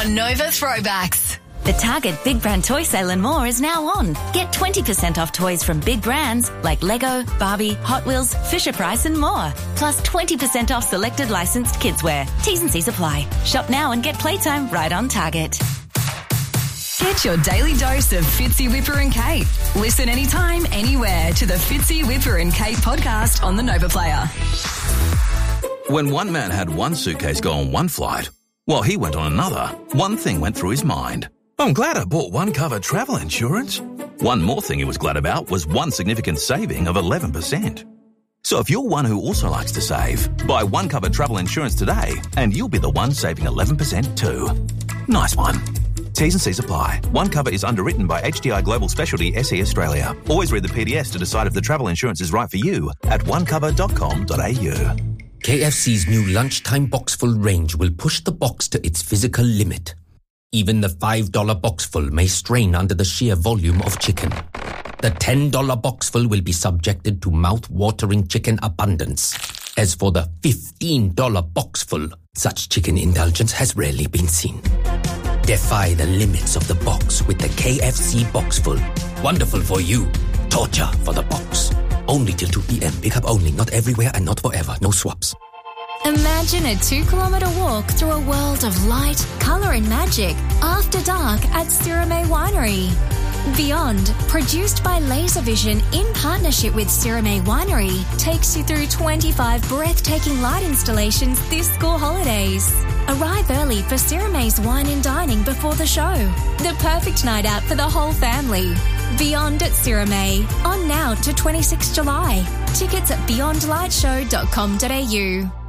on Nova Throwbacks. The Target Big Brand Toy Sale and more is now on. Get 20% off toys from big brands like Lego, Barbie, Hot Wheels, Fisher-Price and more. Plus 20% off selected licensed kidswear. T's and C's apply. Shop now and get playtime right on Target. Get your daily dose of Fitzy, Whipper and Kate. Listen anytime, anywhere to the Fitzy, Whipper and Kate podcast on the Nova Player. When one man had one suitcase go on one flight, while he went on another, one thing went through his mind. I'm glad I bought One Cover travel insurance. One more thing he was glad about was one significant saving of 11%. So if you're one who also likes to save, buy One Cover travel insurance today and you'll be the one saving 11% too. Nice one. T's and C's apply. One Cover is underwritten by HDI Global Specialty SE Australia. Always read the PDS to decide if the travel insurance is right for you at onecover.com.au. KFC's new lunchtime boxful range will push the box to its physical limit. Even the $5 boxful may strain under the sheer volume of chicken. The $10 boxful will be subjected to mouth-watering chicken abundance. As for the $15 boxful, such chicken indulgence has rarely been seen. Defy the limits of the box with the KFC boxful. Wonderful for you. Torture for the box. Only till 2 p.m. Pick up only, not everywhere and not forever. No swaps. Imagine a 2-kilometre walk through a world of light, colour and magic after dark at Sirame Winery. Beyond, produced by Laservision in partnership with Sirame Winery, takes you through 25 breathtaking light installations this school holidays. Arrive early for Sirame's wine and dining before the show. The perfect night out for the whole family. Beyond at Sirame, on now to 26 July. Tickets at beyondlightshow.com.au.